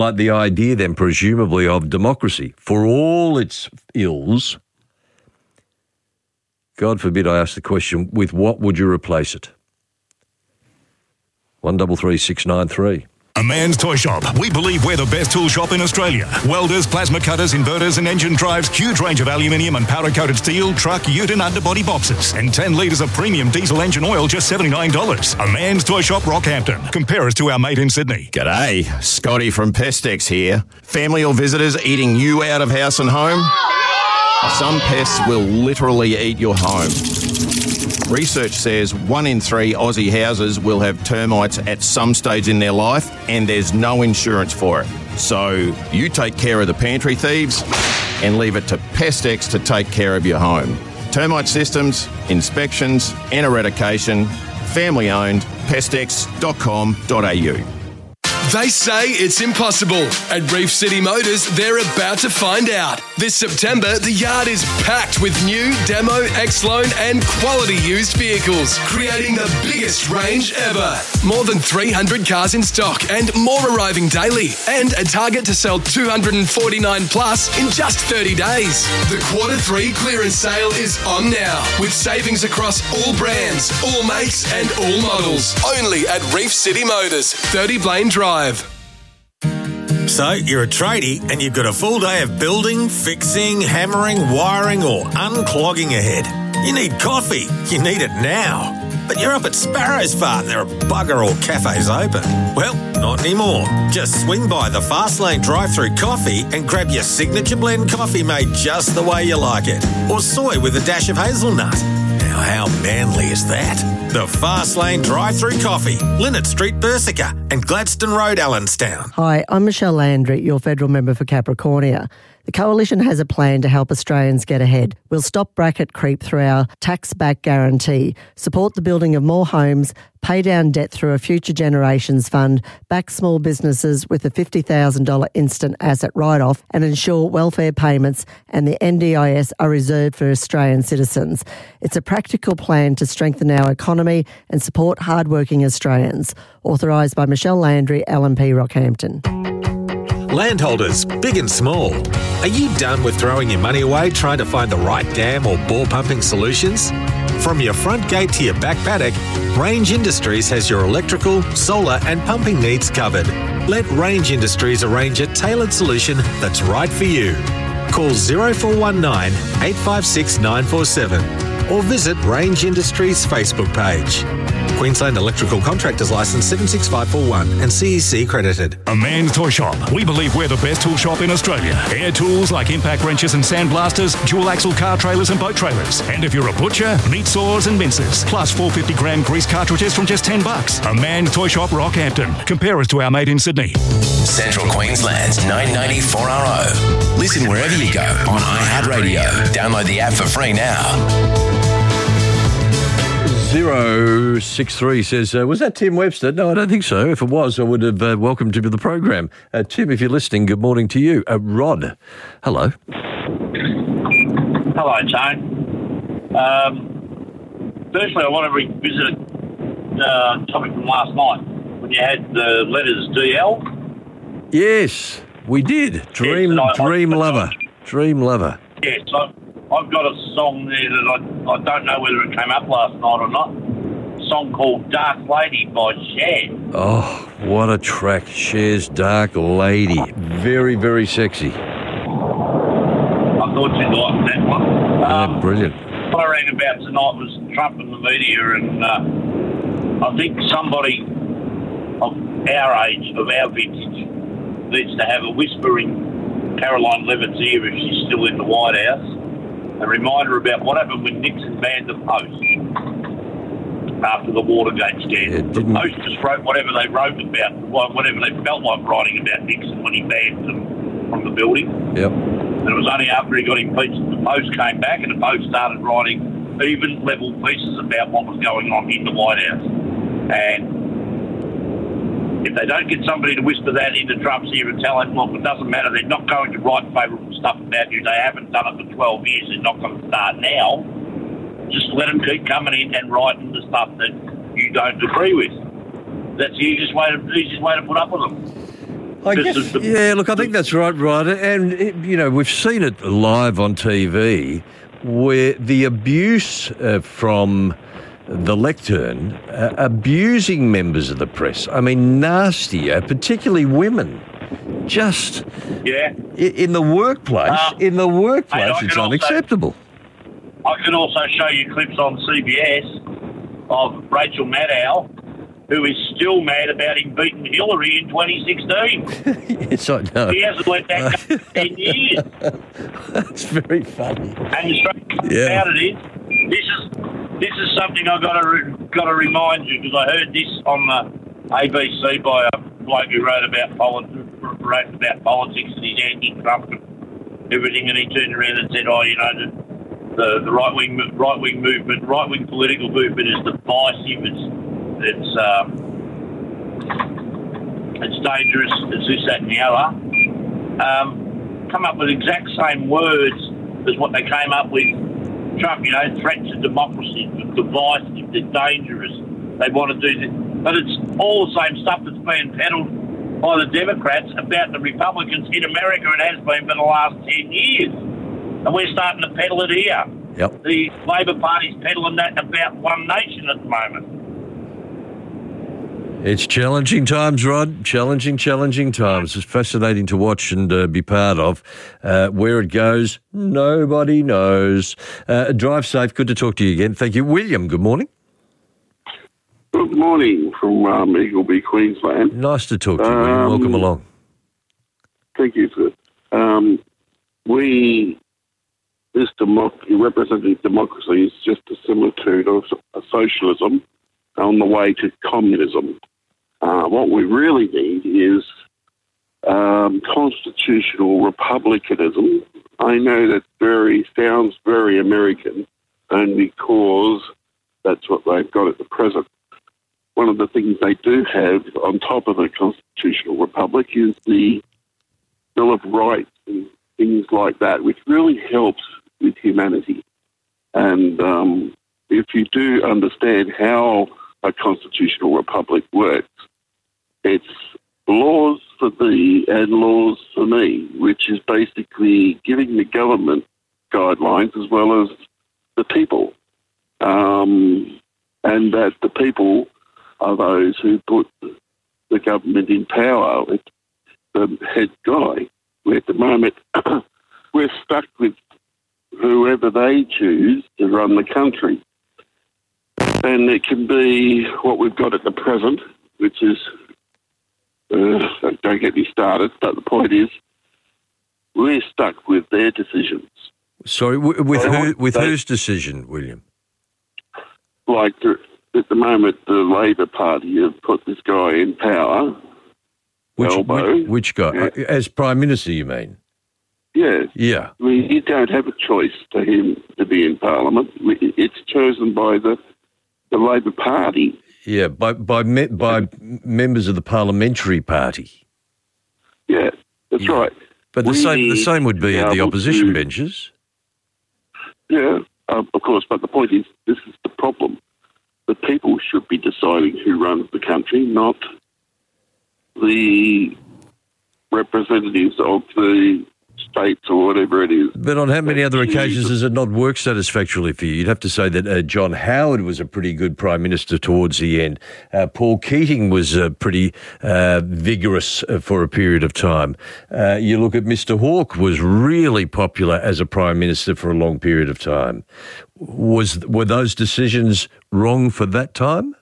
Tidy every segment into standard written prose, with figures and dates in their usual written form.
Like the idea then, presumably, of democracy, for all its ills, God forbid I ask the question, with what would you replace it? 133693. A Man's Toy Shop. We believe we're the best tool shop in Australia. Welders, plasma cutters, inverters and engine drives, huge range of aluminium and powder-coated steel, truck, ute and underbody boxes. And 10 litres of premium diesel engine oil, just $79. A Man's Toy Shop, Rockhampton. Compare us to our mate in Sydney. G'day, Scotty from Pestex here. Family or visitors eating you out of house and home? Some pests will literally eat your home. Research says 1 in 3 Aussie houses will have termites at some stage in their life, and there's no insurance for it. So you take care of the pantry thieves and leave it to Pestex to take care of your home. Termite systems, inspections and eradication. Family owned. Pestex.com.au. They say it's impossible. At Reef City Motors, they're about to find out. This September, the yard is packed with new, demo, X-Loan and quality used vehicles, creating the biggest range ever. More than 300 cars in stock and more arriving daily, and a target to sell 249 plus in just 30 days. The Q3 clearance sale is on now, with savings across all brands, all makes and all models. Only at Reef City Motors, 30 Blaine Drive. So you're a tradie and you've got a full day of building, fixing, hammering, wiring or unclogging ahead. You need coffee. You need it now. But you're up at Sparrows Farm. There are bugger all cafes open. Well, not anymore. Just swing by the Fastlane drive-through coffee and grab your signature blend coffee made just the way you like it. Or soy with a dash of hazelnut. Now, how manly is that? The Fastlane drive-through coffee, Linnet Street, Bersica and Gladstone Road, Allenstown. Hi, I'm Michelle Landry, your federal member for Capricornia. The Coalition has a plan to help Australians get ahead. We'll stop bracket creep through our tax-back guarantee, support the building of more homes, pay down debt through a Future Generations Fund, back small businesses with a $50,000 instant asset write-off and ensure welfare payments and the NDIS are reserved for Australian citizens. It's a practical plan to strengthen our economy and support hard-working Australians. Authorised by Michelle Landry, LNP Rockhampton. Landholders, big and small, are you done with throwing your money away trying to find the right dam or bore pumping solutions? From your front gate to your back paddock, Range Industries has your electrical, solar and pumping needs covered. Let Range Industries arrange a tailored solution that's right for you. Call 0419 856 947 or visit Range Industries Facebook page. Queensland Electrical Contractors Licence 76541 and CEC credited. A Man's Toy Shop. We believe we're the best tool shop in Australia. Air tools like impact wrenches and sandblasters, dual axle car trailers and boat trailers. And if you're a butcher, meat saws and mincers. Plus 450-gram grease cartridges from just $10. A Man's Toy Shop, Rockhampton. Compare us to our mate in Sydney. Central Queensland's 994RO. Listen wherever you go on iHeartRadio. Download the app for free now. 063 says, was that Tim Webster? No, I don't think so. If it was, I would have welcomed him to the program. Tim, if you're listening, good morning to you. Rod, hello. Hello, Tone. Firstly, I want to revisit a topic from last night when you had the letters DL. Yes, we did. Dream Lover. Dream Lover. Yes, I've got a song there that I don't know whether it came up last night or not. A song called Dark Lady by Cher. Oh, what a track. Cher's Dark Lady. Very, very sexy. I thought you'd like that one. Brilliant. What I read about tonight was Trump and the media, and I think somebody of our age, of our vintage, needs to have a whisper in Caroline Levitt's ear if she's still in the White House. A reminder about what happened when Nixon banned the Post after the Watergate scandal. The Post just wrote whatever they wrote about, whatever they felt like writing about Nixon when he banned them from the building. Yep. And it was only after he got impeached that the Post came back and the Post started writing even level pieces about what was going on in the White House. And if they don't get somebody to whisper that into Trump's ear and tell him, look, it doesn't matter, they're not going to write favourable stuff about you. They haven't done it for 12 years. They're not going to start now. Just let them keep coming in and writing the stuff that you don't agree with. That's the easiest way to put up with them. I think that's right, Rod. And, we've seen it live on TV where the abuse from the lectern, abusing members of the press. I mean, nastier, particularly women. Just in the workplace. It's unacceptable. I can also show you clips on CBS of Rachel Maddow, who is still mad about him beating Hillary in 2016. Yes, I know. He hasn't let that go for 10 years. That's very funny. And the strange thing about it is, this is something I've got to remind you, because I heard this on the ABC by a bloke who wrote about politics and he's anti-Trump and everything, and he turned around and said, the right-wing movement, right-wing political movement is divisive, it's dangerous, it's this, that and the other. Come up with the exact same words as what they came up with Trump, threat to democracy, divisive, they're dangerous, they want to do this. But it's all the same stuff that's being peddled by the Democrats about the Republicans in America, and has been for the last 10 years. And we're starting to peddle it here. Yep. The Labor Party's peddling that about One Nation at the moment. It's challenging times, Rod. Challenging times. It's fascinating to watch and be part of. Where it goes, nobody knows. Drive safe. Good to talk to you again. Thank you. William, good morning. Good morning from Eagleby, Queensland. Nice to talk to you, William. Welcome along. Thank you, sir. Representative democracy is just a similitude of socialism on the way to communism. What we really need is constitutional republicanism. I know that sounds very American, and because that's what they've got at the present. One of the things they do have on top of the constitutional republic is the Bill of Rights and things like that, which really helps with humanity. And if you do understand how a constitutional republic works, it's laws for thee and laws for me, which is basically giving the government guidelines as well as the people. And that the people are those who put the government in power. It's the head guy. At the moment, we're stuck with whoever they choose to run the country. And it can be what we've got at the present, which is, don't get me started, but the point is, we're stuck with their decisions. Sorry, with whose decision, William? Like, at the moment, the Labor Party have put this guy in power. Which guy? Yeah. As Prime Minister, you mean? Yeah. Yeah. I mean, you don't have a choice for him to be in Parliament. It's chosen by the Labor Party. Yeah, by members of the Parliamentary Party. Yeah, that's right. But the same would be at the opposition benches. Yeah, of course. But the point is, this is the problem. The people should be deciding who runs the country, not the representatives of the states or whatever it is. But on how many other occasions does it not work satisfactorily for you? You'd have to say that John Howard was a pretty good Prime Minister towards the end. Paul Keating was pretty vigorous for a period of time. You look at Mr Hawke, was really popular as a Prime Minister for a long period of time. Were those decisions wrong for that time?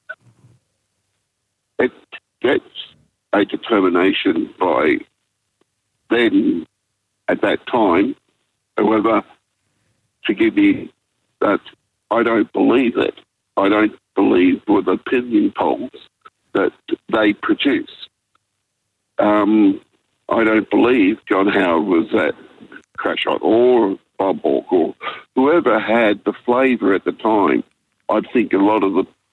That's a determination by then, at that time. However, forgive me, that I don't believe it. I don't believe with opinion polls that they produce. I don't believe John Howard was that crash shot, or Bob Hawke, or whoever had the flavour at the time. I think a lot of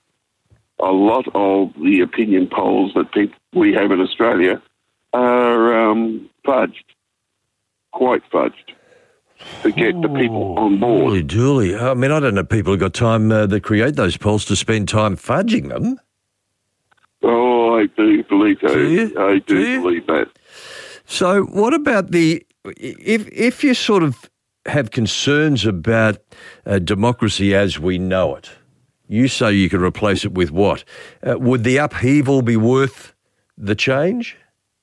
the opinion polls that we have in Australia are fudged, quite fudged, to get the people on board. Holy dooly. I mean, I don't know people who've got time that create those polls to spend time fudging them. Oh, I do believe that. Do you? I do believe that. So what about if you sort of have concerns about democracy as we know it, you say you could replace it with what? Would the upheaval be worth the change?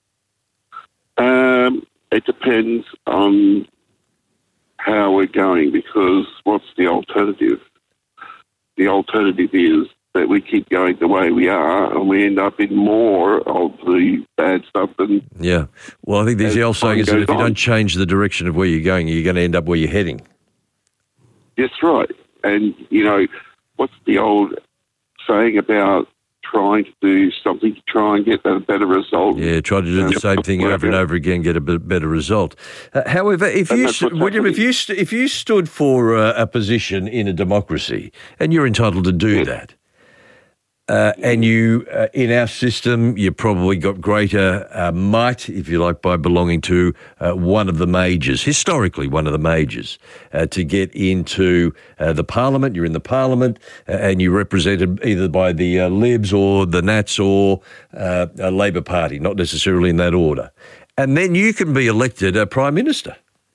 It depends on how we're going, because what's the alternative? The alternative is that we keep going the way we are and we end up in more of the bad stuff than... Yeah. Well, I think the old saying is that if you don't change the direction of where you're going, you're going to end up where you're heading. That's right. And, you know, what's the old saying about trying to do something to try and get a better result? Yeah, try to do the same thing over and over again, get a better result. However, if you stood for a position in a democracy, and you're entitled to do that, and you, in our system, you probably got greater might, if you like, by belonging to one of the majors, historically one of the majors, to get into the parliament. You're in the parliament and you're represented either by the Libs or the Nats or a Labor Party, not necessarily in that order. And then you can be elected a Prime Minister.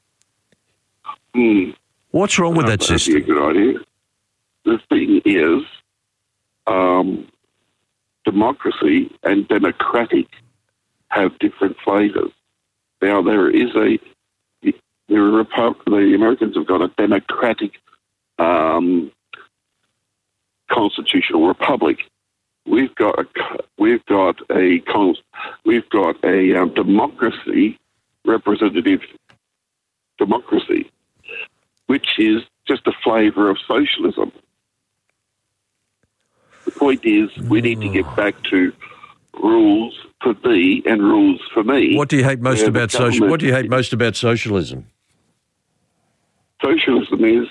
What's wrong with that system? That'd be a good idea. The thing is, democracy and democratic have different flavours. Now, the Americans have got a democratic constitutional republic. We've got a democracy, representative democracy, which is just a flavour of socialism. The point is, we need to get back to rules for thee and rules for me. What do you hate most about socialism? What do you hate most about socialism? Socialism is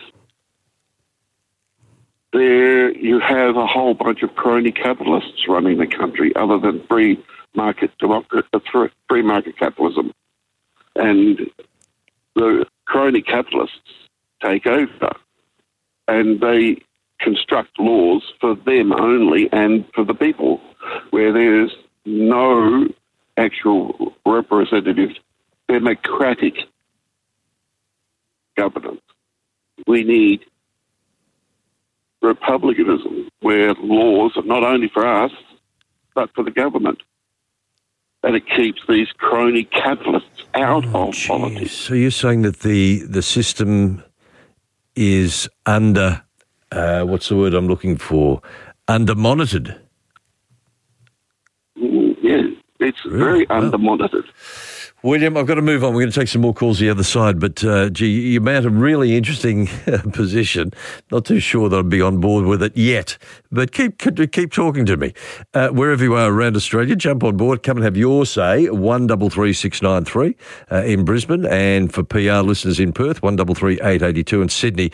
there. You have a whole bunch of crony capitalists running the country, other than free market capitalism, and the crony capitalists take over, and they construct laws for them only and for the people, where there's no actual representative democratic governance. We need republicanism, where laws are not only for us, but for the government. And it keeps these crony capitalists out of politics. So you're saying that the system is under... what's the word I'm looking for? Under-monitored. Yeah, it's very under-monitored. William, I've got to move on. We're going to take some more calls the other side, but you mount a really interesting position. Not too sure that I'd be on board with it yet, but keep talking to me. Wherever you are around Australia, jump on board. Come and have your say. 133693 in Brisbane, and for PR listeners in Perth, 133882, and Sydney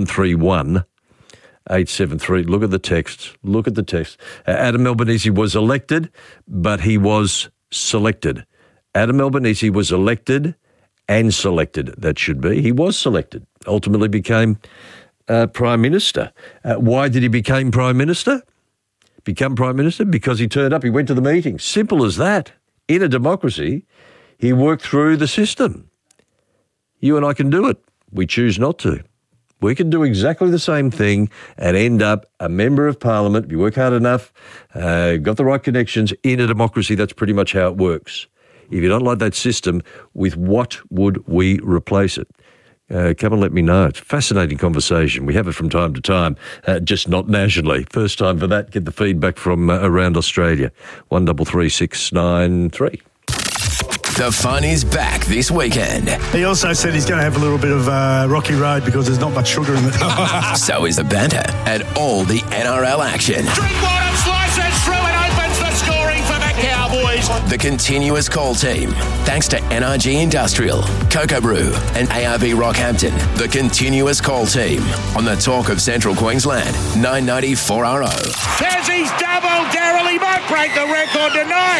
131-873. Look at the text. Look at the text. Adam Albanese was elected, but he was selected. Adam Albanese was elected and selected, that should be. He was selected, ultimately became Prime Minister. Why did he become Prime Minister? Because he turned up, he went to the meeting. Simple as that. In a democracy, he worked through the system. You and I can do it. We choose not to. We can do exactly the same thing and end up a member of parliament. If you work hard enough, got the right connections, in a democracy, that's pretty much how it works. If you don't like that system, with what would we replace it? Come and let me know. It's a fascinating conversation. We have it from time to time, just not nationally. First time for that, get the feedback from around Australia. 133693. The fun is back this weekend. He also said he's going to have a little bit of rocky road because there's not much sugar in it. So is the banter and all the NRL action. Drinkwater slices through and opens the scoring for the Cowboys. The continuous call team. Thanks to NRG Industrial, Cocoa Brew and ARB Rockhampton. The continuous call team on the Talk of Central Queensland, 990 4RO. Tassie's double. Darryl, he might break the record tonight.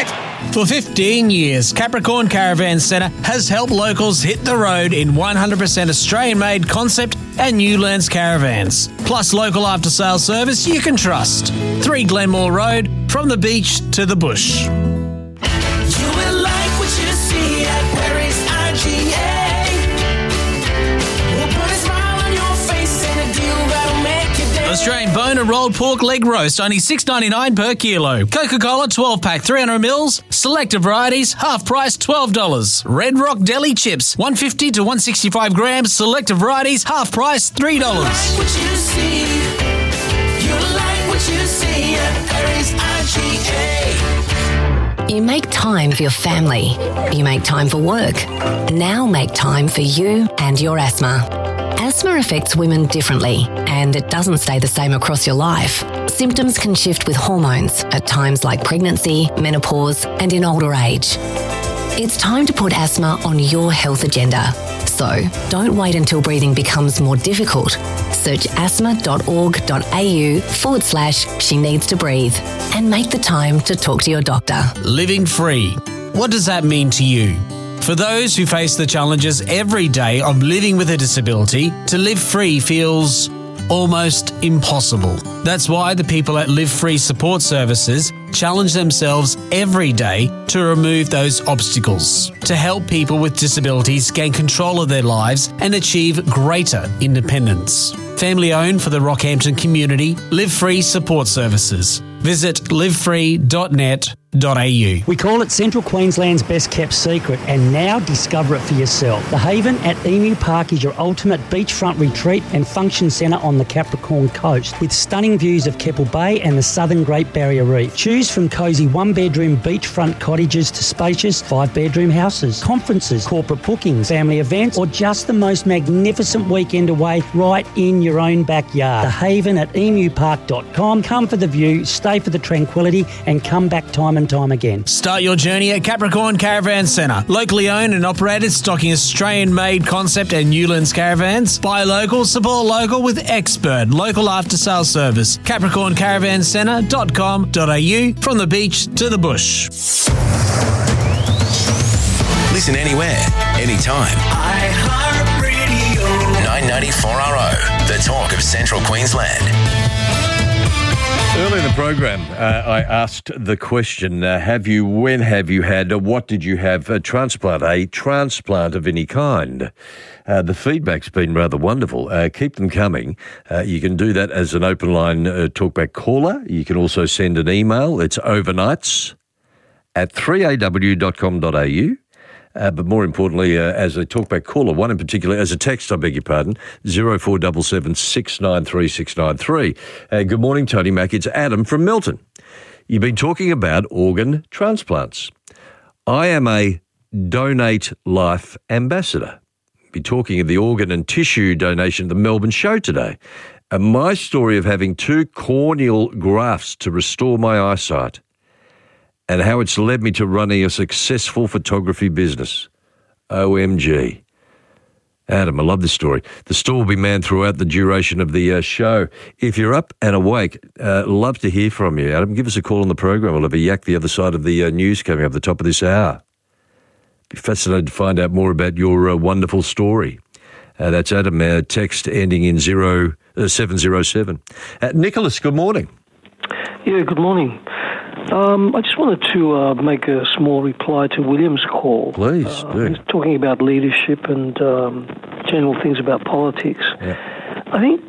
For 15 years, Capricorn Caravan Centre has helped locals hit the road in 100% Australian-made concept and Newlands caravans. Plus local after-sales service you can trust. 3 Glenmore Road, from the beach to the bush. You will like what you see at Perry's IGA. We'll put a smile on your face and a deal that'll make you dance. Australian bone and rolled pork leg roast, only $6.99 per kilo. Coca-Cola 12-pack 300 mils. Selected varieties, half price $12. Red Rock Deli chips, 150 to 165 grams. Selected varieties, half price $3. You like what you see. You like what you see at Perry's IGA. You make time for your family. You make time for work. Now make time for you and your asthma. Asthma affects women differently, and it doesn't stay the same across your life. Symptoms can shift with hormones at times like pregnancy, menopause, and in older age. It's time to put asthma on your health agenda. So don't wait until breathing becomes more difficult. Search asthma.org.au/she needs to breathe and make the time to talk to your doctor. Living free. What does that mean to you? For those who face the challenges every day of living with a disability, to live free feels almost impossible. That's why the people at Live Free Support Services challenge themselves every day to remove those obstacles, to help people with disabilities gain control of their lives and achieve greater independence. Family owned for the Rockhampton community, Live Free Support Services. Visit livefree.net.au. We call it Central Queensland's best kept secret, and now discover it for yourself. The Haven at Emu Park is your ultimate beachfront retreat and function centre on the Capricorn coast, with stunning views of Keppel Bay and the southern Great Barrier Reef. Choose from cosy 1-bedroom beachfront cottages to spacious 5-bedroom houses, conferences, corporate bookings, family events, or just the most magnificent weekend away right in your own backyard. The Haven at emupark.com. Come for the view, stay for the tranquility, and come back time and time again. Start your journey at Capricorn Caravan Centre. Locally owned and operated, stocking Australian-made concept and Newlands caravans. Buy local, support local with expert local after-sales service. CapricornCaravanCentre.com.au, from the beach to the bush. Listen anywhere, anytime. iHeartRadio. 994RO, the talk of Central Queensland. Early in the program, I asked the question, when have you had, what did you have, a transplant of any kind? The feedback's been rather wonderful. Keep them coming. You can do that as an open line talkback caller. You can also send an email. It's overnights@3aw.com.au. But more importantly, as a talkback caller, one in particular, as a text, I beg your pardon, 0477 693 693. Good morning, Tony Mack. It's Adam from Milton. You've been talking about organ transplants. I am a Donate Life ambassador. Be talking of the organ and tissue donation at the Melbourne show today. And my story of having 2 corneal grafts to restore my eyesight, and how it's led me to running a successful photography business. OMG. Adam, I love this story. The store will be manned throughout the duration of the show. If you're up and awake, love to hear from you. Adam, give us a call on the program. We'll have a yak the other side of the news coming up the top of this hour. Be fascinated to find out more about your wonderful story. That's Adam, text ending in 707. Nicholas, good morning. Yeah, good morning. I just wanted to make a small reply to William's call. Please, do. He's talking about leadership and general things about politics. Yeah. I think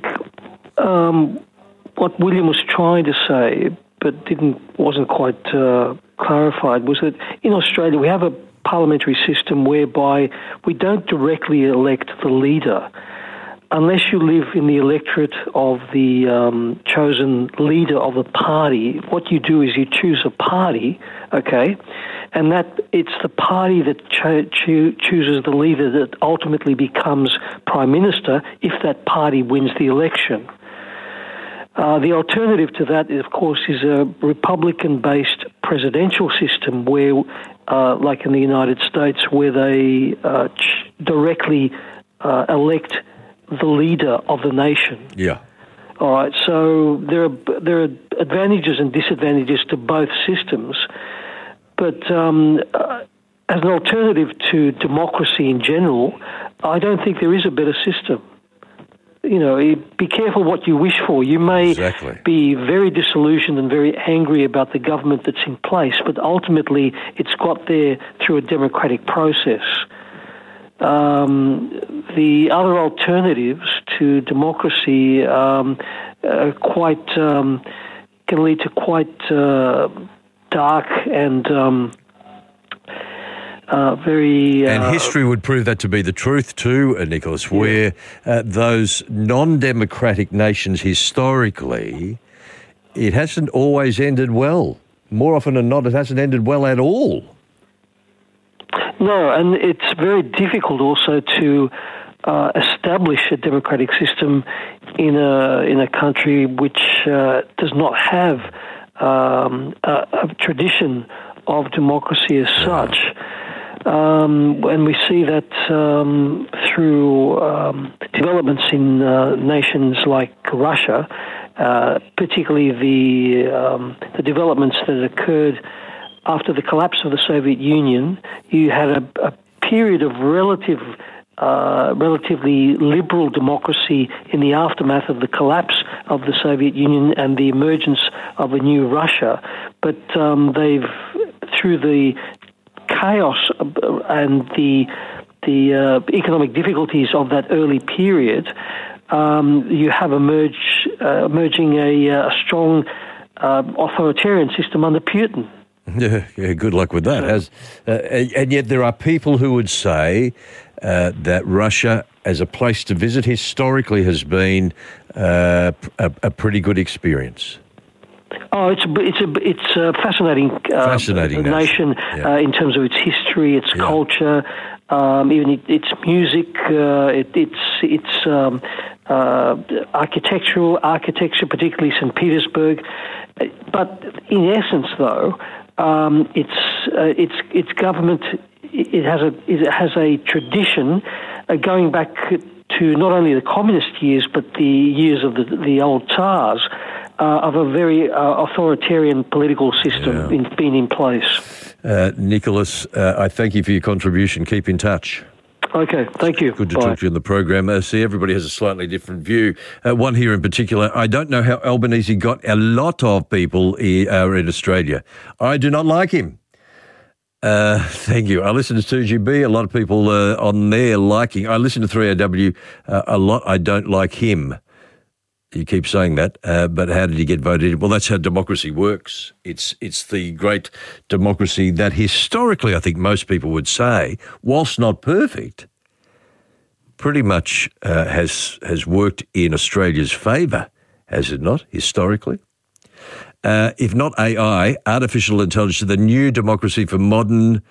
what William was trying to say, but wasn't quite clarified, was that in Australia we have a parliamentary system whereby we don't directly elect the leader. Unless you live in the electorate of the chosen leader of the party, what you do is you choose a party, okay, and that it's the party that chooses the leader that ultimately becomes Prime Minister if that party wins the election. The alternative to that, of course, is a Republican-based presidential system where, like in the United States, where they directly elect the leader of the nation. Yeah. All right. So there are advantages and disadvantages to both systems, But as an alternative to democracy in general, I don't think there is a better system. Be careful what you wish for. You may be very disillusioned and very angry about the government that's in place, but ultimately it's got there through a democratic process. The other alternatives to democracy can lead to quite dark and and history would prove that to be the truth too, Nicholas, where those non-democratic nations historically, it hasn't always ended well. More often than not, it hasn't ended well at all. No, and it's very difficult also to establish a democratic system in a country which does not have a tradition of democracy as such. And we see that through developments in nations like Russia, particularly the developments that occurred after the collapse of the Soviet Union. You had a period of relatively liberal democracy in the aftermath of the collapse of the Soviet Union and the emergence of a new Russia. But they've, through the chaos and the economic difficulties of that early period, you have emerging a strong authoritarian system under Putin. Yeah, good luck with that. And yet there are people who would say that Russia, as a place to visit, historically has been a pretty good experience. Oh, it's a fascinating nation in terms of its history, its culture, even its music, its architecture, particularly St. Petersburg. But in essence, though, its government it has a tradition going back to not only the communist years but the years of the old Tsars. Of a very authoritarian political system being in place. Nicholas, I thank you for your contribution. Keep in touch. Okay, thank you. Good to talk to you on the program. See, everybody has a slightly different view. One here in particular, I don't know how Albanese got a lot of people in Australia. I do not like him. Thank you. I listen to 2GB, a lot of people on there liking. I listen to 3AW a lot. I don't like him. You keep saying that, but how did he get voted in? Well, that's how democracy works. It's the great democracy that historically, I think most people would say, whilst not perfect, pretty much has worked in Australia's favour, has it not, historically? If not AI, artificial intelligence, the new democracy for modern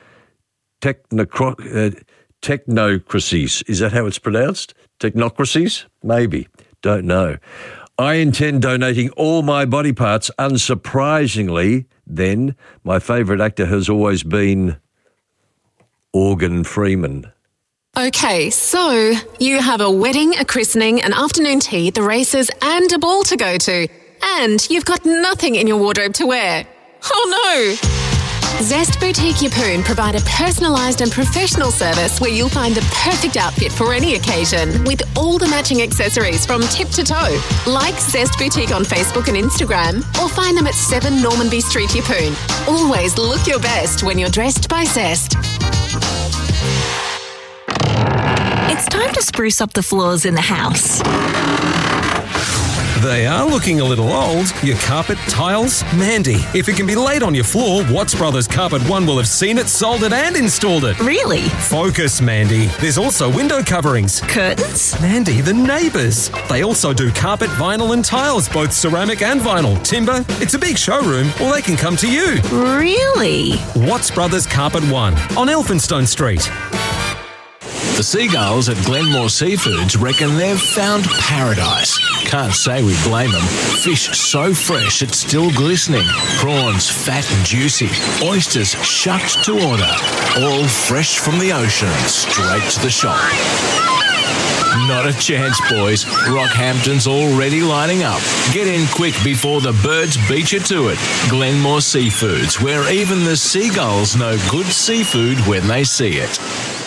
technocracies. Is that how it's pronounced? Technocracies? Maybe. Don't know. I intend donating all my body parts. Unsurprisingly, then, my favourite actor has always been Morgan Freeman. Okay, so you have a wedding, a christening, an afternoon tea, the races, and a ball to go to. And you've got nothing in your wardrobe to wear. Oh no! Zest Boutique Yeppoon provide a personalised and professional service where you'll find the perfect outfit for any occasion with all the matching accessories from tip to toe. Like Zest Boutique on Facebook and Instagram or find them at 7 Normanby Street, Yeppoon. Always look your best when you're dressed by Zest. It's time to spruce up the floors in the house. They are looking a little old. Your carpet, tiles, Mandy. If it can be laid on your floor, Watts Brothers Carpet One will have seen it, sold it and installed it. Really? Focus, Mandy. There's also window coverings. Curtains? Mandy, the neighbours. They also do carpet, vinyl and tiles, both ceramic and vinyl. Timber. It's a big showroom, or they can come to you. Really? Watts Brothers Carpet One on Elphinstone Street. The seagulls at Glenmore Seafoods reckon they've found paradise. Can't say we blame them. Fish so fresh it's still glistening. Prawns fat and juicy. Oysters shucked to order. All fresh from the ocean, straight to the shop. Not a chance, boys. Rockhampton's already lining up. Get in quick before the birds beat you to it. Glenmore Seafoods, where even the seagulls know good seafood when they see it.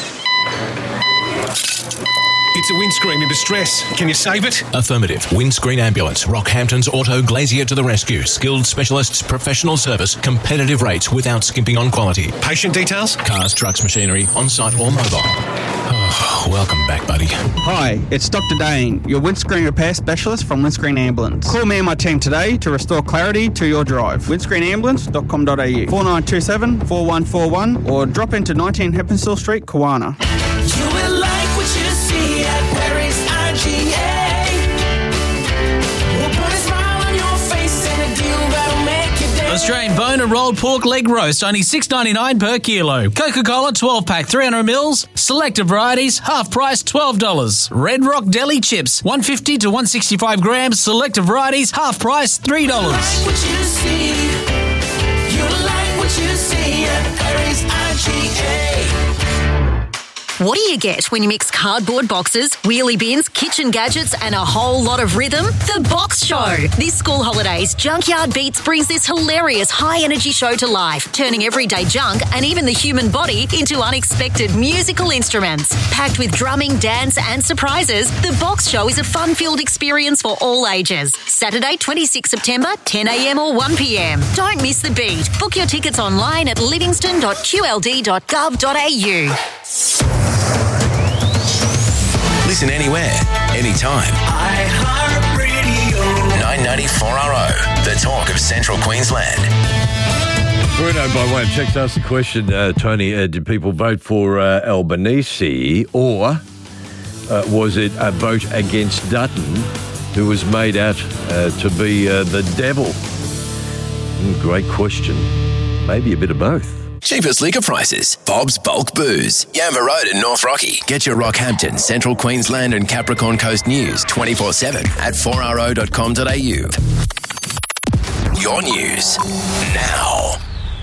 It's a windscreen in distress. Can you save it? Affirmative. Windscreen Ambulance. Rockhampton's Auto Glazier to the rescue. Skilled specialists, professional service, competitive rates without skimping on quality. Patient details? Cars, trucks, machinery, on-site or mobile. Oh, welcome back, buddy. Hi, it's Dr. Dane, your windscreen repair specialist from Windscreen Ambulance. Call me and my team today to restore clarity to your drive. windscreenambulance.com.au 4927 4141 or drop into 19 Heppenstall Street, Kawana. You will like what you see at Paris IGA. We'll put a smile on your face and a deal that'll make you dance. Australian bone and rolled pork leg roast, only $6.99 per kilo. Coca-Cola 12-pack 300 mils. Selected varieties, half price $12. Red Rock Deli chips, 150 to 165 grams. Selected varieties, half price $3. You like what you see. You like what you see at Paris IGA. What do you get when you mix cardboard boxes, wheelie bins, kitchen gadgets, and a whole lot of rhythm? The Box Show. This school holidays, Junkyard Beats brings this hilarious high-energy show to life, turning everyday junk and even the human body into unexpected musical instruments. Packed with drumming, dance, and surprises, The Box Show is a fun-filled experience for all ages. Saturday, 26 September, 10 a.m. or 1 p.m. Don't miss the beat. Book your tickets online at livingston.qld.gov.au. Listen anywhere, anytime. iHeartRadio. 994RO, the talk of Central Queensland. Bruno, by way of text, asked the question, Tony, did people vote for Albanese or was it a vote against Dutton, who was made out to be the devil? Great question. Maybe a bit of both. Cheapest liquor prices. Bob's Bulk Booze. Yamba Road in North Rocky. Get your Rockhampton, Central Queensland and Capricorn Coast news 24/7 at 4ro.com.au. Your news now.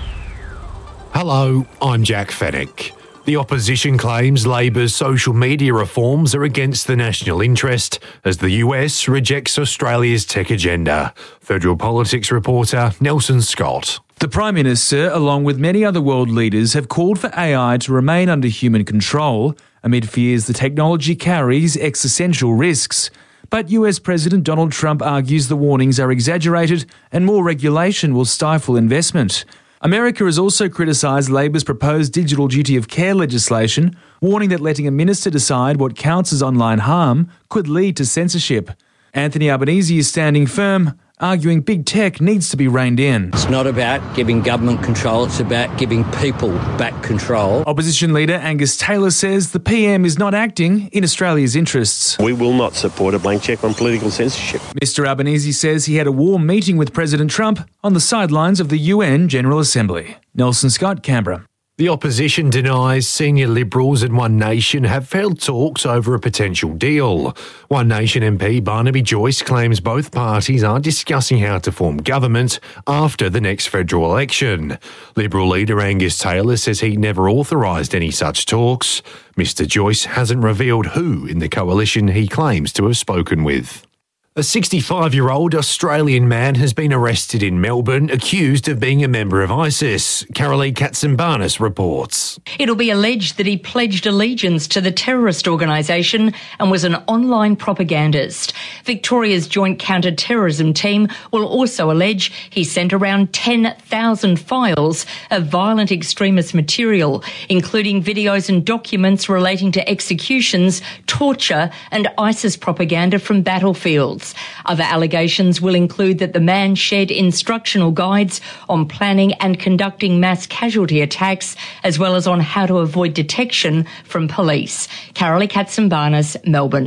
Hello, I'm Jack Fennick. The opposition claims Labor's social media reforms are against the national interest as the US rejects Australia's tech agenda. Federal Politics reporter Nelson Scott. The Prime Minister, along with many other world leaders, have called for AI to remain under human control amid fears the technology carries existential risks. But US President Donald Trump argues the warnings are exaggerated and more regulation will stifle investment. America has also criticised Labor's proposed digital duty of care legislation, warning that letting a minister decide what counts as online harm could lead to censorship. Anthony Albanese is standing firm, arguing big tech needs to be reined in. It's not about giving government control, it's about giving people back control. Opposition leader Angus Taylor says the PM is not acting in Australia's interests. We will not support a blank cheque on political censorship. Mr Albanese says he had a warm meeting with President Trump on the sidelines of the UN General Assembly. Nelson Scott, Canberra. The opposition denies senior Liberals and One Nation have held talks over a potential deal. One Nation MP Barnaby Joyce claims both parties are discussing how to form government after the next federal election. Liberal leader Angus Taylor says he never authorised any such talks. Mr Joyce hasn't revealed who in the coalition he claims to have spoken with. A 65-year-old Australian man has been arrested in Melbourne, accused of being a member of ISIS. Carolee Katsimbanis reports. It'll be alleged that he pledged allegiance to the terrorist organisation and was an online propagandist. Victoria's Joint Counter-Terrorism Team will also allege he sent around 10,000 files of violent extremist material, including videos and documents relating to executions, torture and ISIS propaganda from battlefields. Other allegations will include that the man shared instructional guides on planning and conducting mass casualty attacks, as well as on how to avoid detection from police. Carolee Katsimbanis, Melbourne.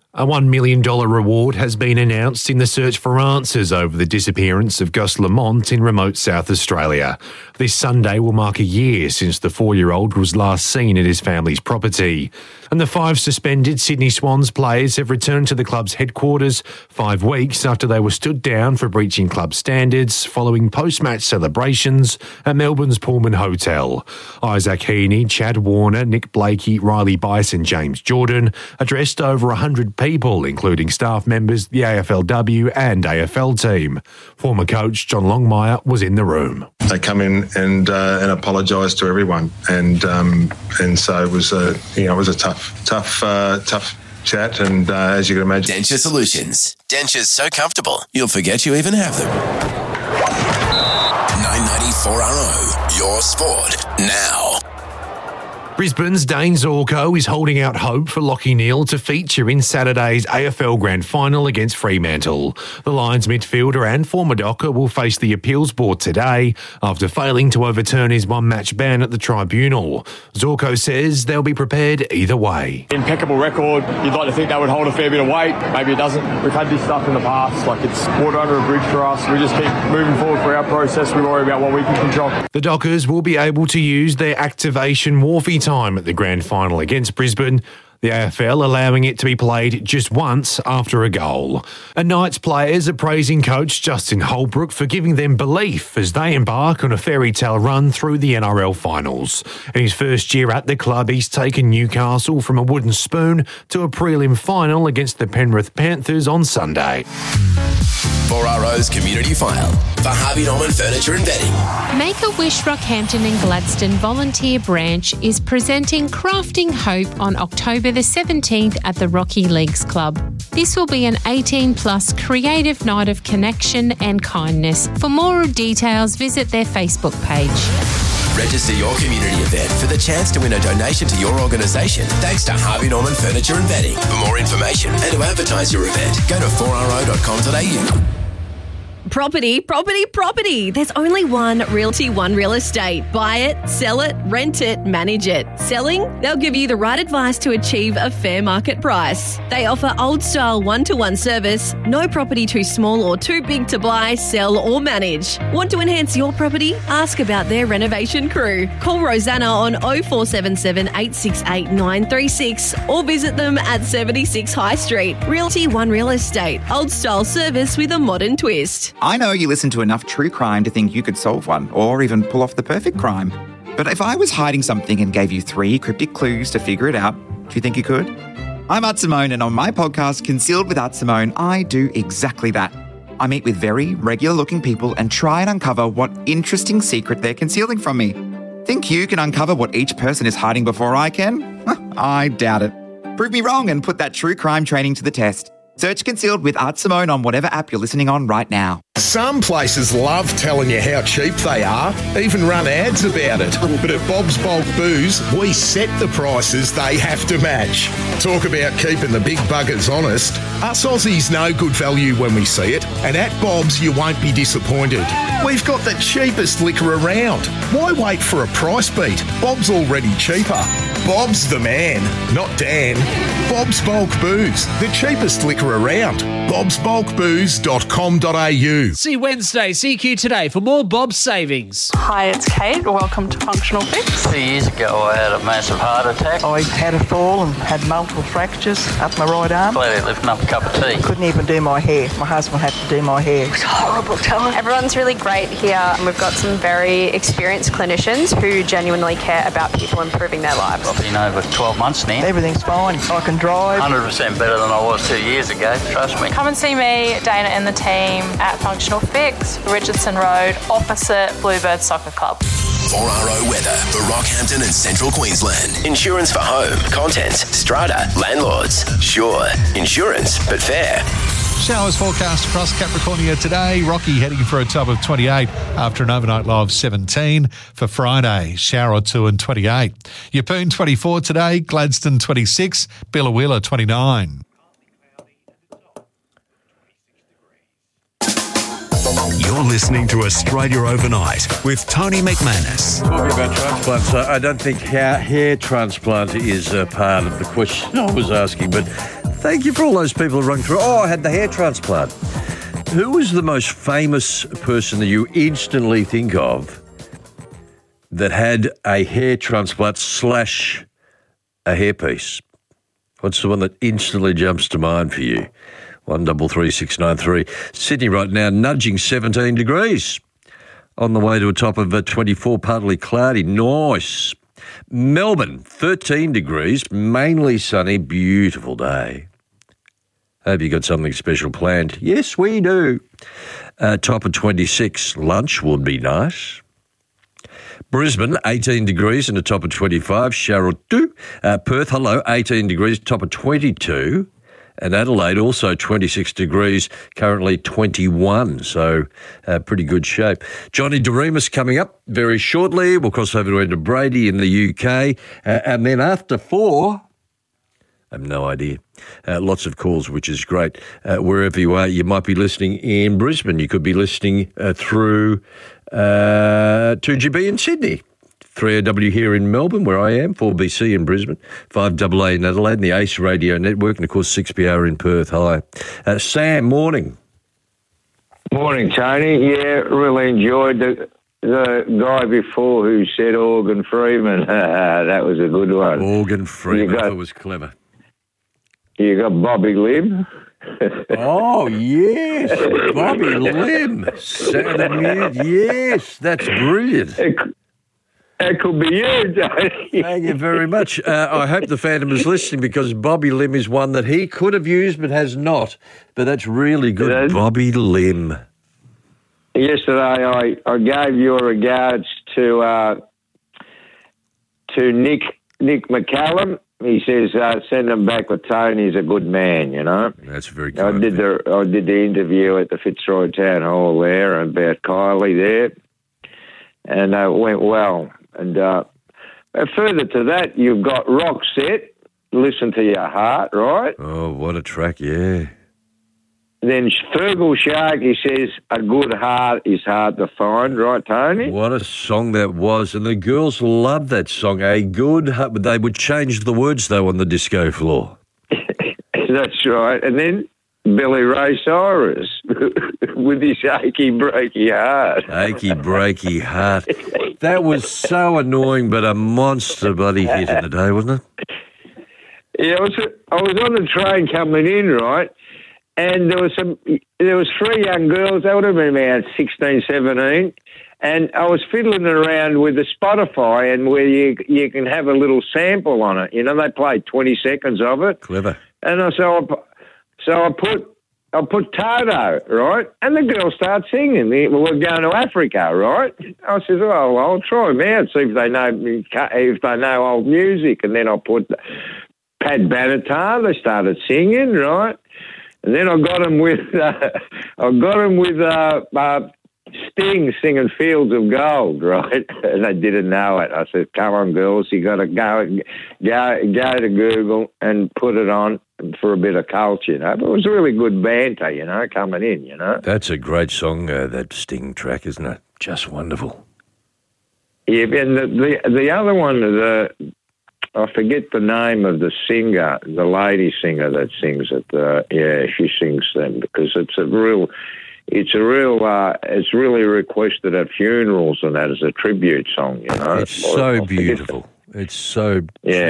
A $1 million reward has been announced in the search for answers over the disappearance of Gus Lamont in remote South Australia. This Sunday will mark a year since the 4-year-old was last seen at his family's property. And the 5 suspended Sydney Swans players have returned to the club's headquarters 5 weeks after they were stood down for breaching club standards following post-match celebrations at Melbourne's Pullman Hotel. Isaac Heaney, Chad Warner, Nick Blakey, Riley Bice and James Jordan addressed over 100 people, including staff members, the AFLW and AFL team. Former coach John Longmire was in the room. They come in and apologise to everyone, and so it was a tough chat, and as you can imagine. Denture Solutions. Dentures so comfortable you'll forget you even have them. 994RO, your sport now. Brisbane's Dane Zorko is holding out hope for Lachie Neale to feature in Saturday's AFL Grand Final against Fremantle. The Lions midfielder and former Docker will face the appeals board today after failing to overturn his one-match ban at the tribunal. Zorko says they'll be prepared either way. Impeccable record. You'd like to think that would hold a fair bit of weight. Maybe it doesn't. We've had this stuff in the past. Like, it's water under a bridge for us. We just keep moving forward for our process. We worry about what we can control. The Dockers will be able to use their activation Wharfie time at the grand final against Brisbane, the AFL allowing it to be played just once after a goal. And Knights players are praising coach Justin Holbrook for giving them belief as they embark on a fairy tale run through the NRL finals. In his first year at the club, he's taken Newcastle from a wooden spoon to a prelim final against the Penrith Panthers on Sunday. 4RO's Community File for Harvey Norman Furniture and Bedding. Make-A-Wish Rockhampton and Gladstone Volunteer Branch is presenting Crafting Hope on October the 17th at the Rocky Leagues Club. This will be an 18-plus creative night of connection and kindness. For more details, visit their Facebook page. Register your community event for the chance to win a donation to your organisation thanks to Harvey Norman Furniture and Bedding. For more information and to advertise your event, go to 4ro.com.au. Property. There's only one Realty One Real Estate. Buy it, sell it, rent it, manage it. Selling? They'll give you the right advice to achieve a fair market price. They offer old-style one-to-one service, no property too small or too big to buy, sell or manage. Want to enhance your property? Ask about their renovation crew. Call Rosanna on 0477 868 936 or visit them at 76 High Street. Realty One Real Estate. Old-style service with a modern twist. I know you listen to enough true crime to think you could solve one or even pull off the perfect crime. But if I was hiding something and gave you 3 cryptic clues to figure it out, do you think you could? I'm Art Simone, and on my podcast, Concealed with Art Simone, I do exactly that. I meet with very regular-looking people and try and uncover what interesting secret they're concealing from me. Think you can uncover what each person is hiding before I can? I doubt it. Prove me wrong and put that true crime training to the test. Search Concealed with Art Simone on whatever app you're listening on right now. Some places love telling you how cheap they are, even run ads about it. But at Bob's Bulk Booze, we set the prices they have to match. Talk about keeping the big buggers honest. Us Aussies know good value when we see it, and at Bob's you won't be disappointed. We've got the cheapest liquor around. Why wait for a price beat? Bob's already cheaper. Bob's the man, not Dan. Bob's Bulk Booze, the cheapest liquor around. bobsbulkbooze.com.au. See Wednesday, CQ Today for more Bob's savings. Hi, it's Kate. Welcome to Functional Fix. 2 years ago, I had a massive heart attack. I had a fall and had multiple fractures up my right arm. Glad lifting up a cup of tea. Couldn't even do my hair. My husband had to do my hair. It was horrible, telling. Everyone's really great here, and we've got some very experienced clinicians who genuinely care about people improving their lives. I've been over 12 months now. Everything's fine. I can drive. 100% better than I was 2 years ago, trust me. Come and see me, Dana and the team at Functional Fix, Richardson Road, opposite Bluebird Soccer Club. 4RO weather for Rockhampton and Central Queensland. Insurance for home, contents, strata, landlords. Sure, insurance, but fair. Showers forecast across Capricornia today. Rocky heading for a top of 28 after an overnight low of 17. For Friday, shower or two and 28. Yeppoon 24 today, Gladstone 26, Billawheeler 29. You're listening to Australia Overnight with Tony McManus. Talking about transplants, I don't think hair transplant is part of the question I was asking, but Thank you for all those people who rung through. Oh, I had the hair transplant. Who was the most famous person that you instantly think of that had a hair transplant / a hairpiece? What's the one that instantly jumps to mind for you? 133693. Sydney right now nudging 17 degrees. On the way to a top of 24, partly cloudy. Nice. Melbourne, 13 degrees, mainly sunny, beautiful day. Hope you got something special planned. Yes, we do. Top of 26, lunch would be nice. Brisbane, 18 degrees and a top of 25. Sharrow, Perth, hello, 18 degrees, top of 22. And Adelaide, also 26 degrees, currently 21, so pretty good shape. Johnny DeRemus coming up very shortly. We'll cross over to Enda Brady in the UK. And then after 4, I have no idea. Lots of calls, which is great. Wherever you are, you might be listening in Brisbane. You could be listening through 2GB in Sydney. 3AW here in Melbourne, where I am, 4BC in Brisbane, 5AA in Adelaide, and the ACE Radio Network, and of course 6PR in Perth. Hi. Sam, morning. Morning, Tony. Yeah, really enjoyed the guy before who said Organ Freeman. That was a good one. Organ Freeman, that was clever. You got Bobby Lim. Oh, yes, Bobby Lim. Sound of music. Yes, that's brilliant. That could be you, Tony. Thank you very much. I hope the Phantom is listening because Bobby Lim is one that he could have used but has not. But that's really good. Bobby Lim. Yesterday I gave your regards to Nick McCallum. He says send him back with Tony. He's a good man, you know. That's very kind. I did the interview at the Fitzroy Town Hall there about Kylie there, and it went well. And further to that, you've got Roxette, Listen to Your Heart, right? Oh, what a track, yeah. Then Fergal Shark, he says, a good heart is hard to find, right, Tony? What a song that was. And the girls loved that song. A good heart, but they would change the words, though, on the disco floor. That's right. And then Billy Ray Cyrus with his achy, breaky heart. Achy, breaky heart. That was so annoying, but a monster bloody hit in the day, wasn't it? Yeah, I was on the train coming in, right? And there was 3 young girls. They would have been about 16, 17. And I was fiddling around with the Spotify, and where you can have a little sample on it. You know, they played 20 seconds of it. Clever. And I put Toto, right? And the girls start singing. We're going to Africa, right? I says, oh, well, I'll try them out, see if they know old music. And then I put Pat Benatar. They started singing, right? And then I got them with Sting singing Fields of Gold, right? And they didn't know it. I said, come on, girls, you got to go to Google and put it on for a bit of culture, you know. But it was really good banter, you know, coming in, you know. That's a great song, that Sting track, isn't it? Just wonderful. Yeah, and the other one, I forget the name of the singer, the lady singer that sings it. She sings them because it's really requested at funerals and that as a tribute song, you know. It's so beautiful. It's so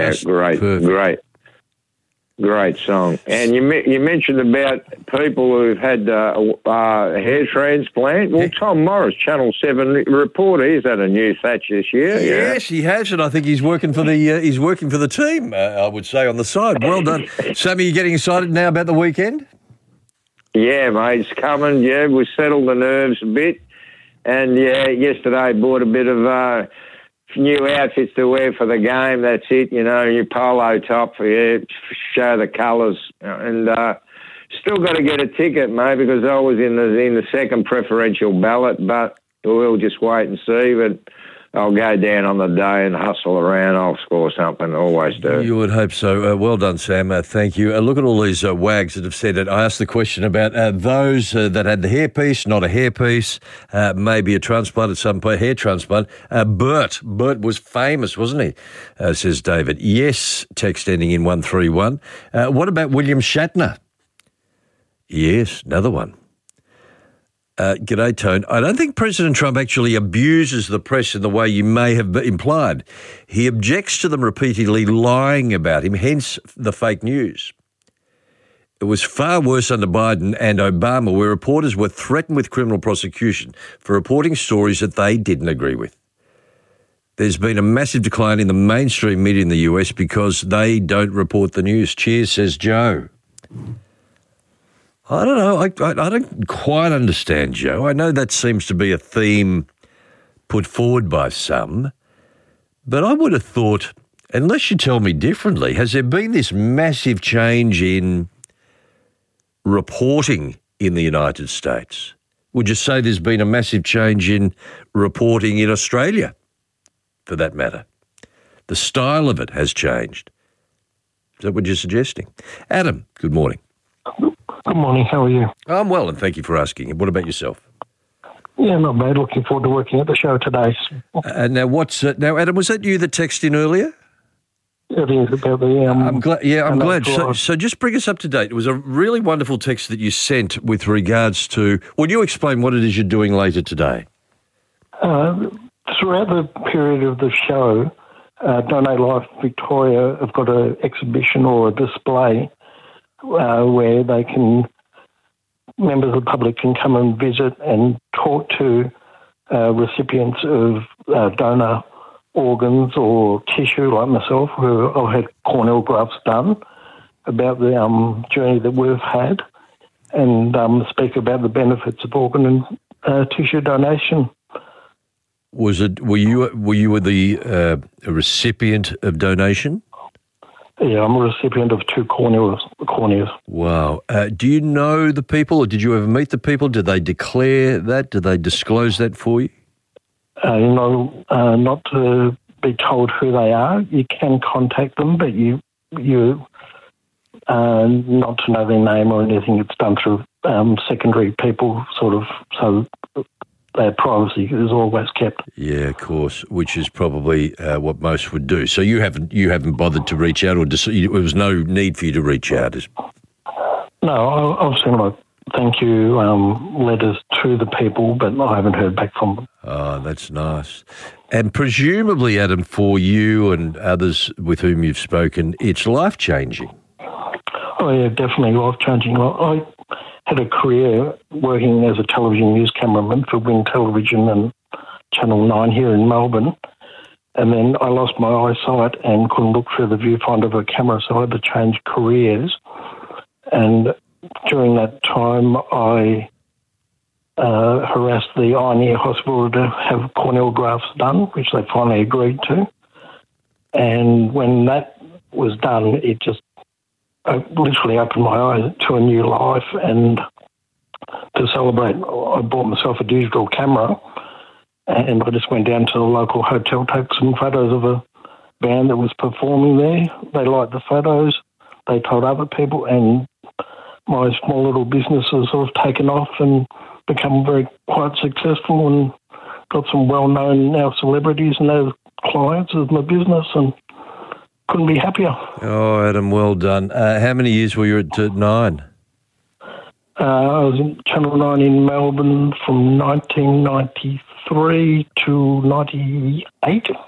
great song. And you mentioned about people who've had a hair transplant. Well, Tom Morris, Channel 7 reporter, he's had a new thatch this year. Yes, he has, and I think he's working for the team. I would say on the side. Well done, Sammy. You getting excited now about the weekend? Yeah, mate, it's coming. Yeah, we settled the nerves a bit, and yesterday I bought a bit of new outfits to wear for the game. That's it, you know, your polo top, show the colours, and still got to get a ticket, mate, because I was in the second preferential ballot, but we'll just wait and see. But I'll go down on the day and hustle around. I'll score something. Always do. You would hope so. Well done, Sam. Thank you. Look at all these wags that have said it. I asked the question about those that had the hairpiece, not a hairpiece, maybe a transplant at some point, hair transplant. Bert was famous, wasn't he? Says David. Yes, text ending in 131. What about William Shatner? Yes, another one. G'day, Tone. I don't think President Trump actually abuses the press in the way you may have implied. He objects to them repeatedly lying about him, hence the fake news. It was far worse under Biden and Obama, where reporters were threatened with criminal prosecution for reporting stories that they didn't agree with. There's been a massive decline in the mainstream media in the US because they don't report the news. Cheers, says Joe. I don't know. I don't quite understand, Joe. I know that seems to be a theme put forward by some, but I would have thought, unless you tell me differently, has there been this massive change in reporting in the United States? Would you say there's been a massive change in reporting in Australia, for that matter? The style of it has changed. Is that what you're suggesting? Adam, good morning. Good morning, how are you? I'm well, and thank you for asking. What about yourself? Yeah, not bad. Looking forward to working at the show today. Now, Adam, was that you that texted in earlier? It is about the... I'm glad. Yeah, I'm glad. So just bring us up to date. It was a really wonderful text that you sent with regards to... Will you explain what it is you're doing later today? Throughout the period of the show, Donate Life Victoria have got an exhibition or a display where members of the public can come and visit and talk to recipients of donor organs or tissue like myself, who I've had corneal grafts done, about the journey that we've had, and speak about the benefits of organ and tissue donation. Were you the recipient of donation? Yeah, I'm a recipient of 2 corneas. Wow. Do you know the people, or did you ever meet the people? Did they declare that? Did they disclose that for you? Not to be told who they are. You can contact them, but you not to know their name or anything. It's done through secondary people, sort of, so their privacy is always kept. Yeah, of course, which is probably what most would do. So you haven't bothered to reach out, or there was no need for you to reach out? No, I've sent thank you letters to the people, but I haven't heard back from them. Oh, that's nice. And presumably, Adam, for you and others with whom you've spoken, it's life-changing. Oh, yeah, definitely life-changing. I had a career working as a television news cameraman for Win Television and Channel 9 here in Melbourne, and then I lost my eyesight and couldn't look through the viewfinder of a camera, so I had to change careers. And during that time, I harassed the Eye and Ear Hospital to have corneal grafts done, which they finally agreed to. And when that was done, it just literally opened my eyes to a new life. And to celebrate, I bought myself a digital camera, and I just went down to the local hotel, took some photos of a band that was performing there. They liked the photos. They told other people, and my small little business has sort of taken off and become quite successful, and got some well-known now celebrities and as clients of my business, and couldn't be happier. Oh, Adam, well done. How many years were you at 9? I was in Channel 9 in Melbourne from 1993 to 98. At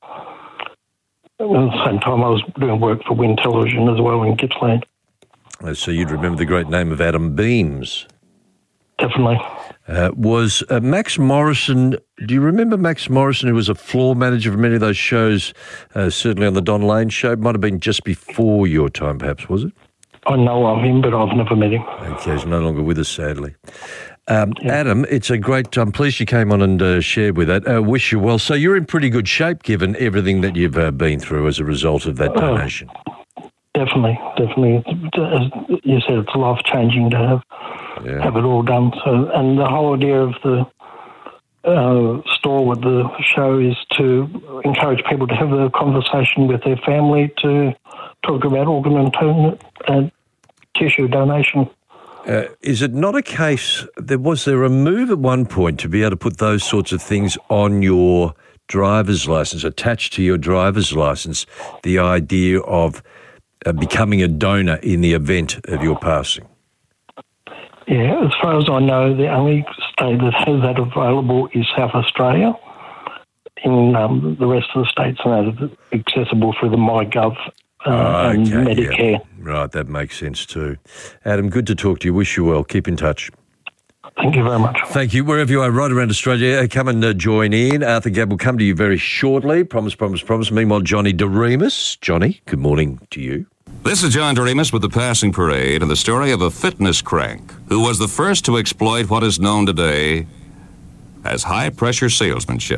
the same time, I was doing work for Win Television as well in Gippsland. So you'd remember the great name of Adam Beams. Definitely. Was Max Morrison, do you remember Max Morrison, who was a floor manager for many of those shows, certainly on the Don Lane show? It might have been just before your time, perhaps, was it? I know of him, but I've never met him. Okay, he's no longer with us, sadly. Adam, it's a great... I'm pleased you came on and shared with that. Wish you well. So you're in pretty good shape, given everything that you've been through as a result of that donation. Definitely. As you said, it's life-changing to have it all done. So, and the whole idea of the stall with the show is to encourage people to have a conversation with their family to talk about organ and tissue donation. Is it not a case, was there a move at one point to be able to put those sorts of things on your driver's licence, attached to your driver's licence, the idea of becoming a donor in the event of your passing? Yeah, as far as I know, the only state that has that available is South Australia. In the rest of the states, are accessible through the MyGov and Medicare. Yeah. Right, that makes sense too. Adam, good to talk to you. Wish you well. Keep in touch. Thank you very much. Thank you. Wherever you are, right around Australia, come and join in. Arthur Gabb will come to you very shortly. Promise. Meanwhile, Johnny DeRemus. Johnny, good morning to you. This is John DeRemus with the Passing Parade and the story of a fitness crank who was the first to exploit what is known today as high-pressure salesmanship.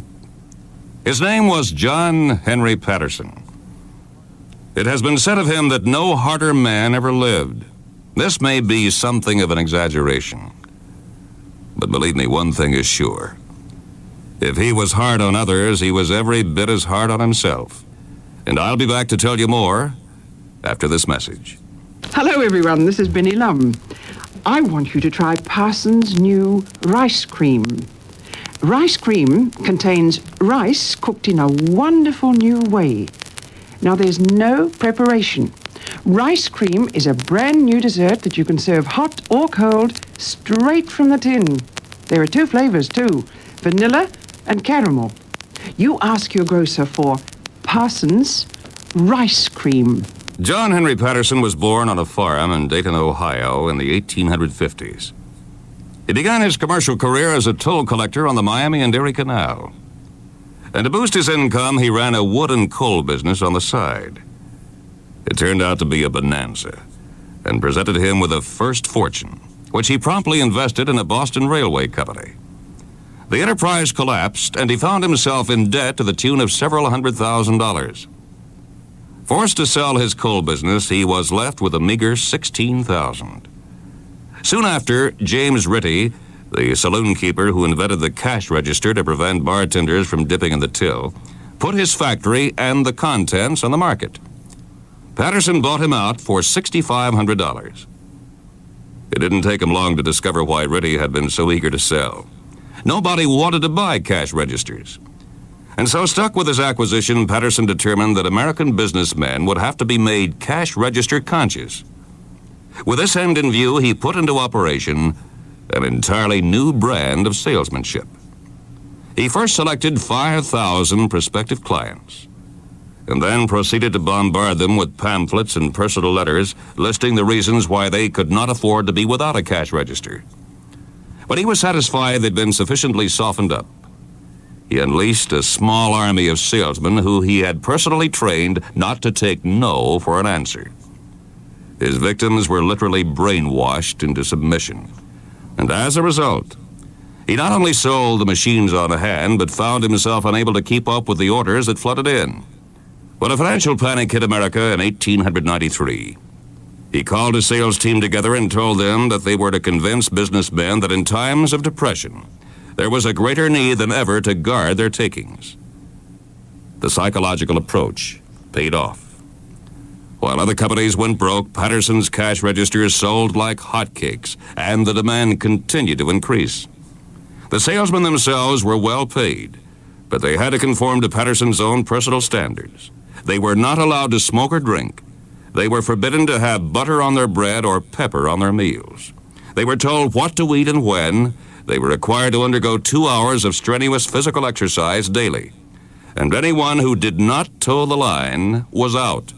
His name was John Henry Patterson. It has been said of him that no harder man ever lived. This may be something of an exaggeration, but believe me, one thing is sure. If he was hard on others, he was every bit as hard on himself. And I'll be back to tell you more after this message. Hello everyone, this is Benny Lum. I want you to try Parsons' new rice cream. Rice cream contains rice cooked in a wonderful new way. Now there's no preparation. Rice cream is a brand new dessert that you can serve hot or cold straight from the tin. There are 2 flavors too, vanilla and caramel. You ask your grocer for Parsons rice cream. John Henry Patterson was born on a farm in Dayton, Ohio in the 1850s. He began his commercial career as a toll collector on the Miami and Erie Canal. And to boost his income, he ran a wood and coal business on the side. It turned out to be a bonanza and presented him with a first fortune, which he promptly invested in a Boston Railway company. The enterprise collapsed, and he found himself in debt to the tune of several $100,000. Forced to sell his coal business, he was left with a meager $16,000. Soon after, James Ritty, the saloon keeper who invented the cash register to prevent bartenders from dipping in the till, put his factory and the contents on the market. Patterson bought him out for $6,500. It didn't take him long to discover why Ritty had been so eager to sell. Nobody wanted to buy cash registers. And so, stuck with his acquisition, Patterson determined that American businessmen would have to be made cash register conscious. With this end in view, he put into operation an entirely new brand of salesmanship. He first selected 5,000 prospective clients, and then proceeded to bombard them with pamphlets and personal letters listing the reasons why they could not afford to be without a cash register. But he was satisfied they'd been sufficiently softened up. He unleashed a small army of salesmen who he had personally trained not to take no for an answer. His victims were literally brainwashed into submission. And as a result, he not only sold the machines on hand, but found himself unable to keep up with the orders that flooded in. When a financial panic hit America in 1893, he called his sales team together and told them that they were to convince businessmen that in times of depression, there was a greater need than ever to guard their takings. The psychological approach paid off. While other companies went broke, Patterson's cash registers sold like hotcakes, and the demand continued to increase. The salesmen themselves were well paid, but they had to conform to Patterson's own personal standards. They were not allowed to smoke or drink. They were forbidden to have butter on their bread or pepper on their meals. They were told what to eat and when. They were required to undergo 2 hours of strenuous physical exercise daily. And anyone who did not toe the line was out.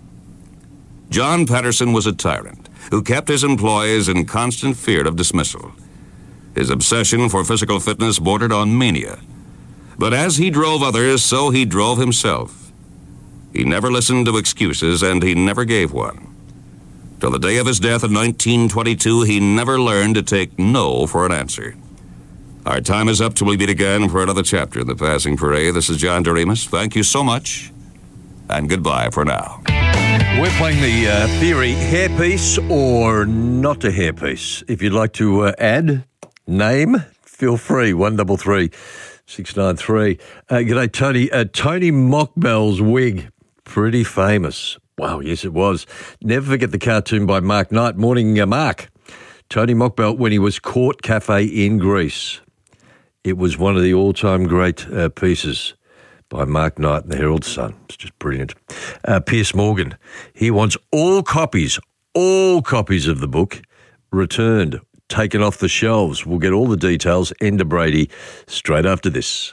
John Patterson was a tyrant who kept his employees in constant fear of dismissal. His obsession for physical fitness bordered on mania. But as he drove others, so he drove himself. He never listened to excuses, and he never gave one. Till the day of his death in 1922, he never learned to take no for an answer. Our time is up till we meet again for another chapter in the Passing Parade. This is John DeRemus. Thank you so much, and goodbye for now. We're playing the theory hairpiece or not a hairpiece. If you'd like to add, name, Feel free, 133 693. G'day, Tony. Tony Mockbell's wig, pretty famous. Wow, yes, it was. Never forget the cartoon by Mark Knight. Morning, Mark. Tony Mockbell, when he was Court Cafe in Greece. It was one of the all-time great pieces by Mark Knight in the Herald Sun. It's just brilliant. Piers Morgan, he wants all copies of the book returned, taken off the shelves. We'll get all the details. Enda Brady straight after this.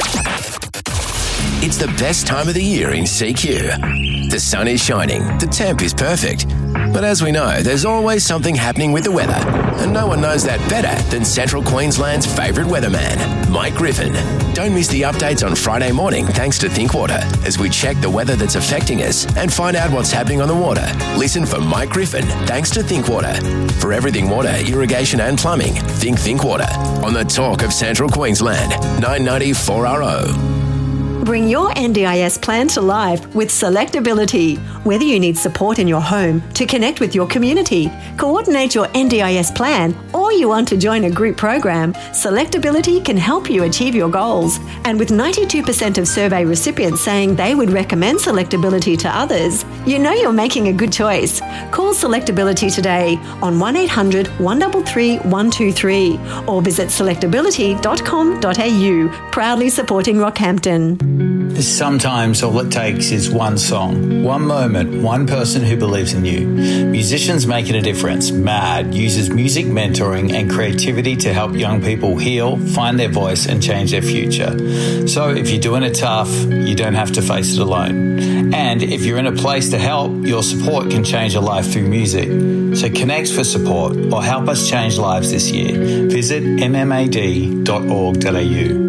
It's the best time of the year in CQ. The sun is shining, the temp is perfect. But as we know, there's always something happening with the weather. And no one knows that better than Central Queensland's favourite weatherman, Mike Griffin. Don't miss the updates on Friday morning thanks to Thinkwater as we check the weather that's affecting us and find out what's happening on the water. Listen for Mike Griffin thanks to Thinkwater. For everything water, irrigation and plumbing, think Thinkwater. On the talk of Central Queensland, 990 4RO. Bring your NDIS plan to life with Selectability. Whether you need support in your home to connect with your community, coordinate your NDIS plan, or you want to join a group program, Selectability can help you achieve your goals. And with 92% of survey recipients saying they would recommend Selectability to others, you know you're making a good choice. Call Selectability today on 1800 133 123 or visit selectability.com.au, proudly supporting Rockhampton. Sometimes all it takes is one song, one moment, one person who believes in you. Musicians Making a Difference, MAD, uses music mentoring and creativity to help young people heal, find their voice and change their future. So if you're doing it tough, you don't have to face it alone. And if you're in a place to help, your support can change a life through music. So connect for support or help us change lives this year. Visit mmad.org.au.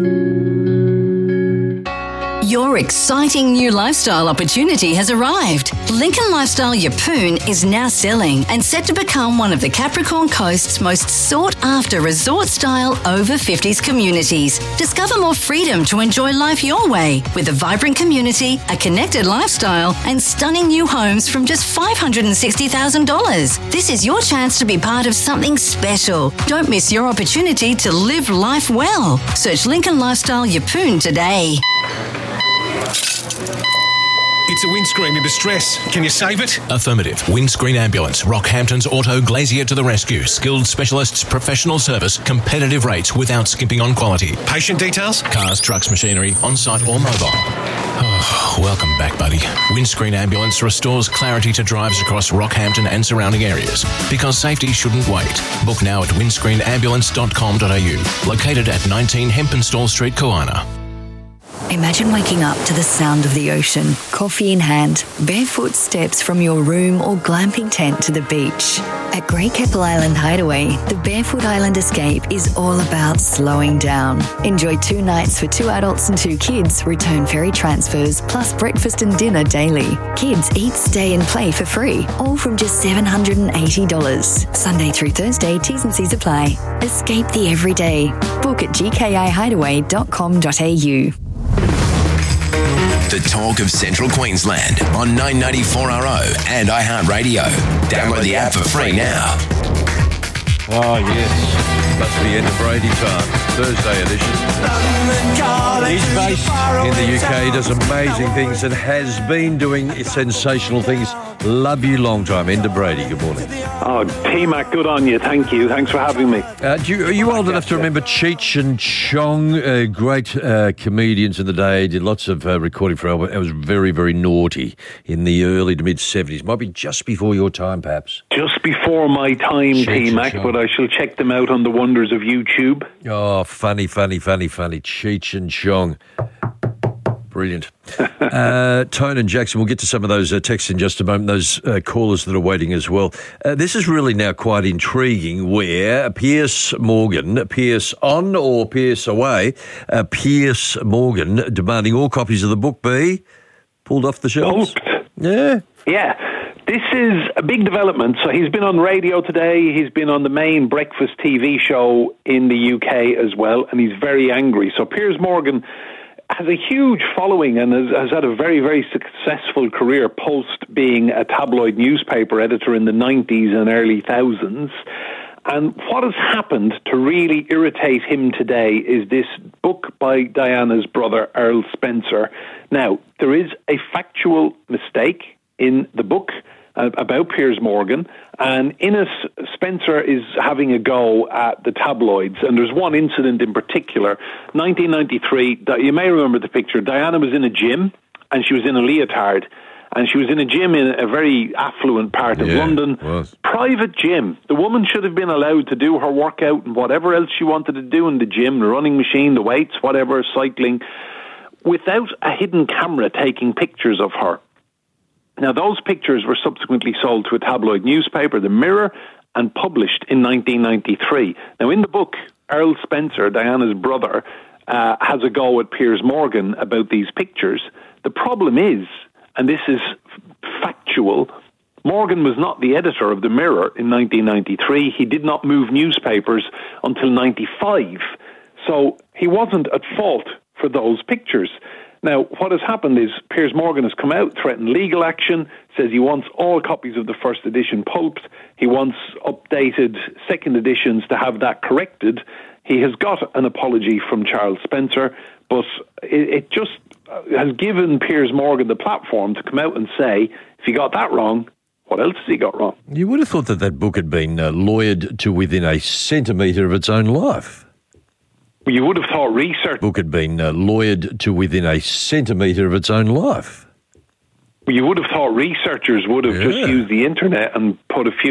Your exciting new lifestyle opportunity has arrived. Lincoln Lifestyle Yeppoon is now selling and set to become one of the Capricorn Coast's most sought-after resort-style over-50s communities. Discover more freedom to enjoy life your way with a vibrant community, a connected lifestyle and stunning new homes from just $560,000. This is your chance to be part of something special. Don't miss your opportunity to live life well. Search Lincoln Lifestyle Yeppoon today. It's a windscreen in distress. Can you save it? Affirmative. Windscreen Ambulance. Rockhampton's Auto Glazier to the rescue. Skilled specialists, professional service, competitive rates without skimping on quality. Patient details? Cars, trucks, machinery, on-site or mobile. Oh, welcome back, buddy. Windscreen Ambulance restores clarity to drives across Rockhampton and surrounding areas. Because safety shouldn't wait. Book now at windscreenambulance.com.au. Located at 19 Hempenstall Street, Kawana. Imagine waking up to the sound of the ocean, coffee in hand, barefoot steps from your room or glamping tent to the beach. At Great Keppel Island Hideaway, the Barefoot Island Escape is all about slowing down. Enjoy 2 nights for 2 adults and 2 kids, return ferry transfers, plus breakfast and dinner daily. Kids eat, stay and play for free, all from just $780. Sunday through Thursday, T's and C's apply. Escape the everyday. Book at gkihideaway.com.au. The talk of Central Queensland on 994RO and iHeartRadio. Download the app for free now. Oh, yes. Must be Enda Brady time. Thursday edition. He's based in the UK, does amazing things and has been doing sensational things. Love you long time. Enda Brady, good morning. Oh, T-Mac, good on you. Thank you. Thanks for having me. Are you old enough to remember Cheech and Chong, great comedians in the day, did lots of recording for Albert. It was very, very naughty in the early to mid-70s. Might be just before your time, perhaps. Just before my time, T-Mac, but I shall check them out on the wonders of YouTube. Oh, funny. Cheech and Chong. Brilliant. Tone and Jackson, we'll get to some of those texts in just a moment, those callers that are waiting as well. This is really now quite intriguing where Piers Morgan, Piers on or Piers away, Piers Morgan demanding all copies of the book be pulled off the shelves. Yeah. Yeah. This is a big development. So he's been on radio today. He's been on the main breakfast TV show in the UK as well, and he's very angry. So Piers Morgan has a huge following and has had a very, very successful career post being a tabloid newspaper editor in the 90s and early thousands. And what has happened to really irritate him today is this book by Diana's brother, Earl Spencer. Now, there is a factual mistake in the book about Piers Morgan, and in it, Spencer is having a go at the tabloids, and there's one incident in particular, 1993, you may remember the picture, Diana was in a gym, and she was in a leotard, and she was in a gym in a very affluent part of London. Private gym. The woman should have been allowed to do her workout and whatever else she wanted to do in the gym, the running machine, the weights, whatever, cycling, without a hidden camera taking pictures of her. Now, those pictures were subsequently sold to a tabloid newspaper, The Mirror, and published in 1993. Now, in the book, Earl Spencer, Diana's brother, has a go at Piers Morgan about these pictures. The problem is, and this is factual, Morgan was not the editor of The Mirror in 1993. He did not move newspapers until 95. So he wasn't at fault for those pictures. Now, what has happened is Piers Morgan has come out, threatened legal action, says he wants all copies of the first edition pulped. He wants updated second editions to have that corrected. He has got an apology from Charles Spencer, but it just has given Piers Morgan the platform to come out and say, if he got that wrong, what else has he got wrong? You would have thought that book had been lawyered to within a centimetre of its own life. You would have thought research... book had been lawyered to within a centimetre of its own life. You would have thought researchers would have just used the internet and put a few